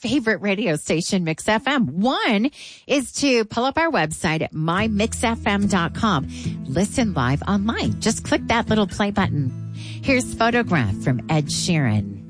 favorite radio station, Mix FM. One is to pull up our website at mymixfm.com. Listen live online. Just click that little play button. Here's Photograph from Ed Sheeran.